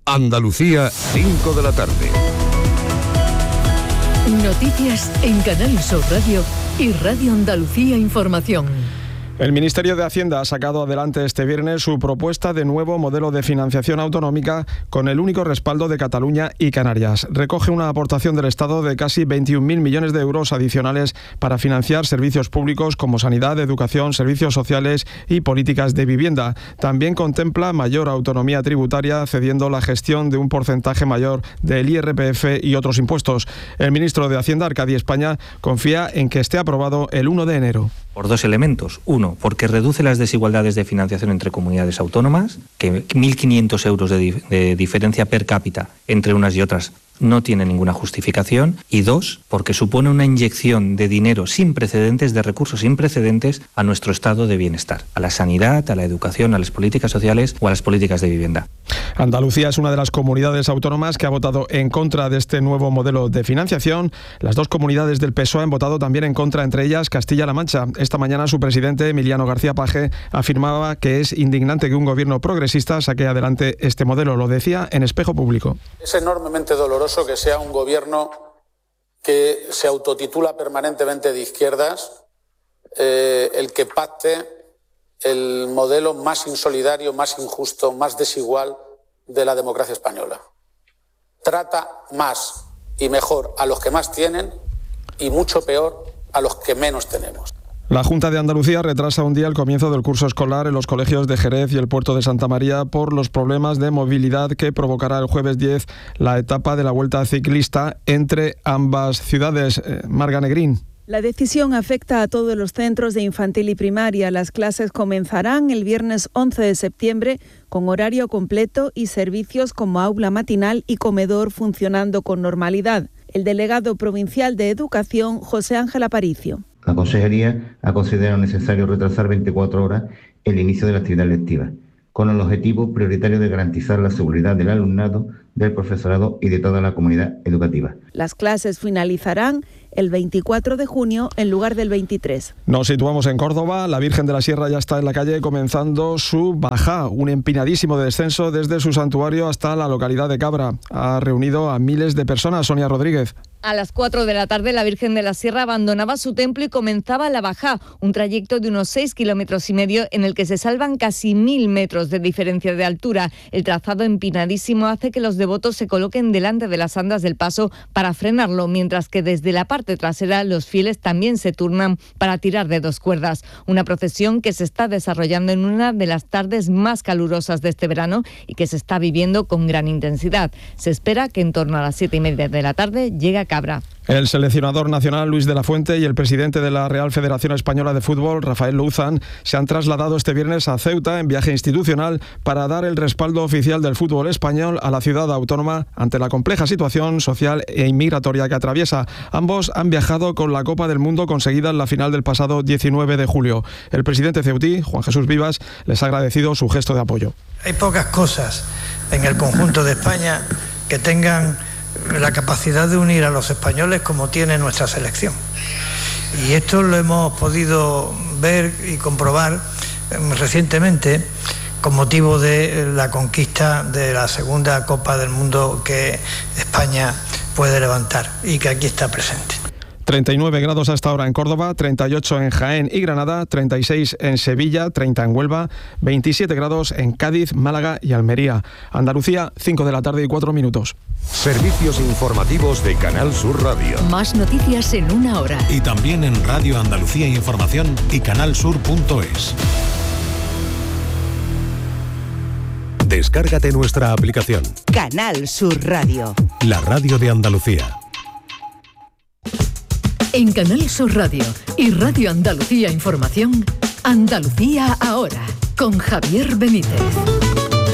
Andalucía, 5 de la tarde. Noticias en Canal Sur Radio y Radio Andalucía Información. El Ministerio de Hacienda ha sacado adelante este viernes su propuesta de nuevo modelo de financiación autonómica con el único respaldo de Cataluña y Canarias. Recoge una aportación del Estado de casi 21.000 millones de euros adicionales para financiar servicios públicos como sanidad, educación, servicios sociales y políticas de vivienda. También contempla mayor autonomía tributaria, cediendo la gestión de un porcentaje mayor del IRPF y otros impuestos. El ministro de Hacienda, Arcadi España, confía en que esté aprobado el 1 de enero. Por dos elementos. Uno, porque reduce las desigualdades de financiación entre comunidades autónomas, que 1.500 euros de diferencia per cápita entre unas y otras no tiene ninguna justificación. Y dos, porque supone una inyección de dinero sin precedentes, de recursos sin precedentes a nuestro estado de bienestar, a la sanidad, a la educación, a las políticas sociales o a las políticas de vivienda. Andalucía es una de las comunidades autónomas que ha votado en contra de este nuevo modelo de financiación. Las dos comunidades del PSOE han votado también en contra, entre ellas Castilla-La Mancha. Esta mañana su presidente, Emiliano García Paje, afirmaba que es indignante que un gobierno progresista saque adelante este modelo. Lo decía en Espejo Público. Es enormemente doloroso que sea un gobierno que se autotitula permanentemente de izquierdas el que pacte el modelo más insolidario, más injusto, más desigual de la democracia española. Trata más y mejor a los que más tienen y mucho peor a los que menos tenemos. La Junta de Andalucía retrasa un día el comienzo del curso escolar en los colegios de Jerez y el puerto de Santa María por los problemas de movilidad que provocará el jueves 10 la etapa de la Vuelta Ciclista entre ambas ciudades. Marga Negrín. La decisión afecta a todos los centros de infantil y primaria. Las clases comenzarán el viernes 11 de septiembre con horario completo y servicios como aula matinal y comedor funcionando con normalidad. El delegado provincial de Educación, José Ángel Aparicio. La Consejería ha considerado necesario retrasar 24 horas el inicio de la actividad lectiva, con el objetivo prioritario de garantizar la seguridad del alumnado, del profesorado y de toda la comunidad educativa. Las clases finalizarán el 24 de junio en lugar del 23. Nos situamos en Córdoba. La Virgen de la Sierra ya está en la calle comenzando su bajá, un empinadísimo descenso desde su santuario hasta la localidad de Cabra. Ha reunido a miles de personas. Sonia Rodríguez. A las 4 de la tarde la Virgen de la Sierra abandonaba su templo y comenzaba la bajá, un trayecto de unos 6,5 kilómetros en el que se salvan casi 1.000 metros de diferencia de altura. El trazado empinadísimo hace que los devotos se coloquen delante de las andas del paso para frenarlo, mientras que desde la parte trasera los fieles también se turnan para tirar de 2 cuerdas. Una procesión que se está desarrollando en una de las tardes más calurosas de este verano y que se está viviendo con gran intensidad. Se espera que en torno a las 7:30 de la tarde llegue a Cabra. El seleccionador nacional Luis de la Fuente y el presidente de la Real Federación Española de Fútbol, Rafael Louzán, se han trasladado este viernes a Ceuta en viaje institucional para dar el respaldo oficial del fútbol español a la ciudad autónoma ante la compleja situación social e inmigratoria que atraviesa. Ambos han viajado con la Copa del Mundo conseguida en la final del pasado 19 de julio. El presidente ceutí, Juan Jesús Vivas, les ha agradecido su gesto de apoyo. Hay pocas cosas en el conjunto de España que tengan la capacidad de unir a los españoles como tiene nuestra selección. Y esto lo hemos podido ver y comprobar recientemente con motivo de la conquista de la segunda Copa del Mundo que España puede levantar y que aquí está presente. 39 grados hasta ahora en Córdoba, 38 en Jaén y Granada, 36 en Sevilla, 30 en Huelva, 27 grados en Cádiz, Málaga y Almería. Andalucía, 5 de la tarde y 4 minutos. Servicios informativos de Canal Sur Radio. Más noticias en una hora. Y también en Radio Andalucía Información y canalsur.es. Descárgate nuestra aplicación. Canal Sur Radio. La radio de Andalucía. En Canal Sur Radio y Radio Andalucía Información, Andalucía ahora, con Javier Benítez.